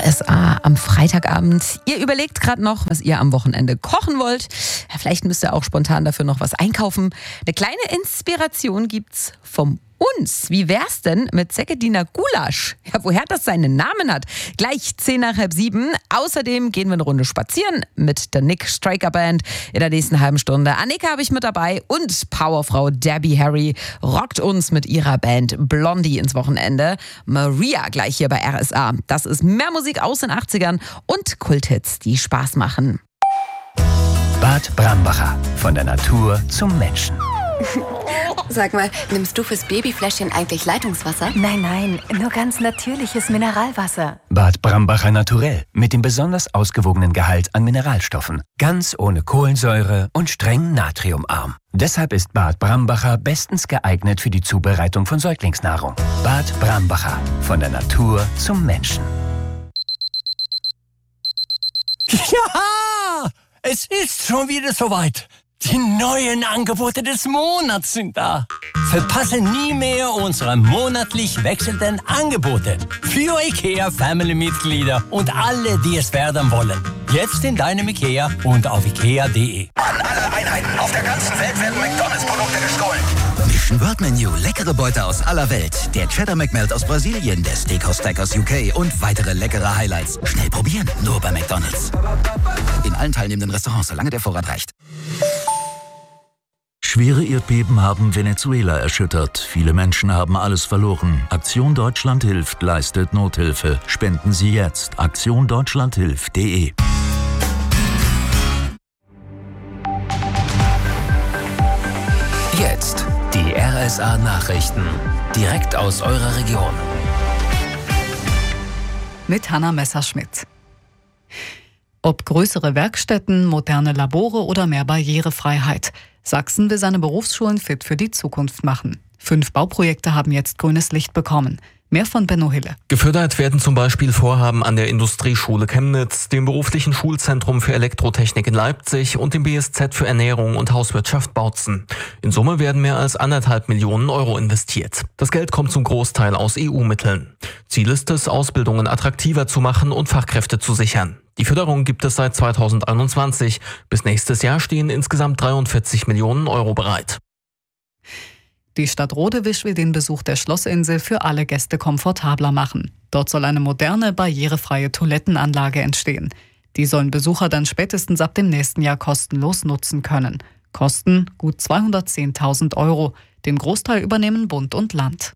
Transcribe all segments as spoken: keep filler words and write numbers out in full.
S A am Freitagabend. Ihr überlegt gerade noch, was ihr am Wochenende kochen wollt. Ja, vielleicht müsst ihr auch spontan dafür noch was einkaufen. Eine kleine Inspiration gibt's vom uns. Wie wär's denn mit Säckediener Gulasch? Ja, woher das seinen Namen hat? Gleich zehn nach halb sieben. Außerdem gehen wir eine Runde spazieren mit der Nick Striker Band in der nächsten halben Stunde. Annika habe ich mit dabei und Powerfrau Debbie Harry rockt uns mit ihrer Band Blondie ins Wochenende. Maria gleich hier bei R S A. Das ist mehr Musik aus den achtzigern und Kulthits, die Spaß machen. Bad Brambacher. Von der Natur zum Menschen. Sag mal, nimmst du fürs Babyfläschchen eigentlich Leitungswasser? Nein, nein, nur ganz natürliches Mineralwasser. Bad Brambacher Naturell mit dem besonders ausgewogenen Gehalt an Mineralstoffen. Ganz ohne Kohlensäure und streng natriumarm. Deshalb ist Bad Brambacher bestens geeignet für die Zubereitung von Säuglingsnahrung. Bad Brambacher. Von der Natur zum Menschen. Ja! Es ist schon wieder soweit. Die neuen Angebote des Monats sind da. Verpasse nie mehr unsere monatlich wechselnden Angebote. Für IKEA Family-Mitglieder und alle, die es werden wollen. Jetzt in deinem IKEA und auf ikea punkt de. An alle Einheiten auf der ganzen Welt werden McDonalds-Produkte gestohlen. Mission World Menu, leckere Beute aus aller Welt. Der Cheddar McMelt aus Brasilien, der Steakhouse Stack aus U K und weitere leckere Highlights. Schnell probieren, nur bei McDonalds. In allen teilnehmenden Restaurants, solange der Vorrat reicht. Schwere Erdbeben haben Venezuela erschüttert. Viele Menschen haben alles verloren. Aktion Deutschland hilft, leistet Nothilfe. Spenden Sie jetzt. aktion deutschland hilft punkt de. Jetzt die R S A-Nachrichten. Direkt aus eurer Region. Mit Hanna Messerschmidt. Ob größere Werkstätten, moderne Labore oder mehr Barrierefreiheit. Sachsen will seine Berufsschulen fit für die Zukunft machen. Fünf Bauprojekte haben jetzt grünes Licht bekommen. Mehr von Benno Hille. Gefördert werden zum Beispiel Vorhaben an der Industrieschule Chemnitz, dem beruflichen Schulzentrum für Elektrotechnik in Leipzig und dem B S Z für Ernährung und Hauswirtschaft Bautzen. In Summe werden mehr als anderthalb Millionen Euro investiert. Das Geld kommt zum Großteil aus E U-Mitteln. Ziel ist es, Ausbildungen attraktiver zu machen und Fachkräfte zu sichern. Die Förderung gibt es seit zweitausendeinundzwanzig. Bis nächstes Jahr stehen insgesamt dreiundvierzig Millionen Euro bereit. Die Stadt Rodewisch will den Besuch der Schlossinsel für alle Gäste komfortabler machen. Dort soll eine moderne, barrierefreie Toilettenanlage entstehen. Die sollen Besucher dann spätestens ab dem nächsten Jahr kostenlos nutzen können. Kosten gut zweihundertzehntausend Euro. Den Großteil übernehmen Bund und Land.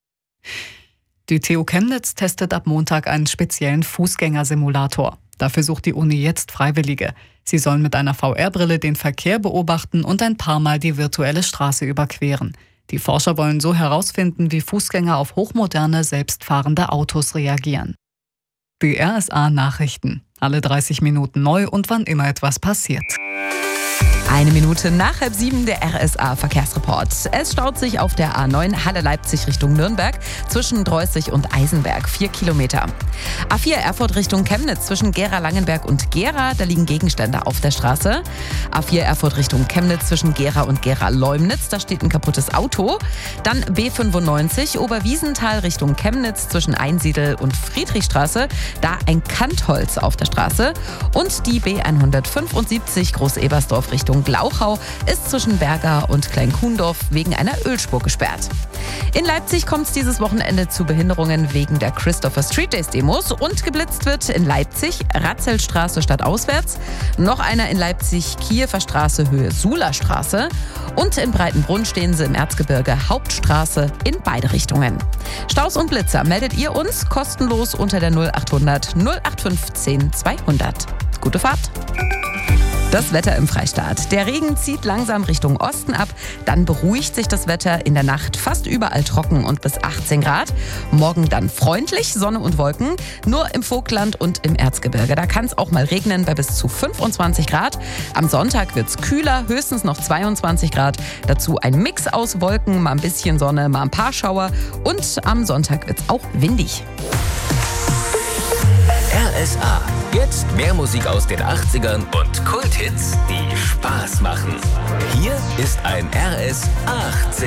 Die T U Chemnitz testet ab Montag einen speziellen Fußgängersimulator. Dafür sucht die Uni jetzt Freiwillige. Sie sollen mit einer V R-Brille den Verkehr beobachten und ein paar Mal die virtuelle Straße überqueren. Die Forscher wollen so herausfinden, wie Fußgänger auf hochmoderne, selbstfahrende Autos reagieren. Die R S A-Nachrichten. Alle dreißig Minuten neu und wann immer etwas passiert. Eine Minute nach halb sieben der R S A-Verkehrsreport. Es staut sich auf der A neun Halle-Leipzig Richtung Nürnberg zwischen Dreußig und Eisenberg. Vier Kilometer. A vier Erfurt Richtung Chemnitz zwischen Gera-Langenberg und Gera. Da liegen Gegenstände auf der Straße. A vier Erfurt Richtung Chemnitz zwischen Gera und Gera-Leumnitz. Da steht ein kaputtes Auto. Dann B fünfundneunzig Oberwiesenthal Richtung Chemnitz zwischen Einsiedel und Friedrichstraße. Da ein Kantholz auf der Straße. Und die B hundertfünfundsiebzig Groß-Ebersdorf Richtung Glauchau ist zwischen Berga und Kleinkuhndorf wegen einer Ölspur gesperrt. In Leipzig kommt es dieses Wochenende zu Behinderungen wegen der Christopher Street Days Demos und geblitzt wird in Leipzig Ratzelstraße stadtauswärts, noch einer in Leipzig Kiewer Straße Höhe Suhlerstraße und in Breitenbrunn stehen sie im Erzgebirge Hauptstraße in beide Richtungen. Staus und Blitzer meldet ihr uns kostenlos unter der null achthundert null acht fünfzehn zweihundert. Gute Fahrt! Das Wetter im Freistaat. Der Regen zieht langsam Richtung Osten ab. Dann beruhigt sich das Wetter in der Nacht fast überall trocken und bis achtzehn Grad. Morgen dann freundlich, Sonne und Wolken. Nur im Vogtland und im Erzgebirge. Da kann es auch mal regnen bei bis zu fünfundzwanzig Grad. Am Sonntag wird es kühler, höchstens noch zweiundzwanzig Grad. Dazu ein Mix aus Wolken, mal ein bisschen Sonne, mal ein paar Schauer. Und am Sonntag wird es auch windig. R S A. Jetzt mehr Musik aus den achtzigern und Kulthits, die Spaß machen. Hier ist ein R S achtzig.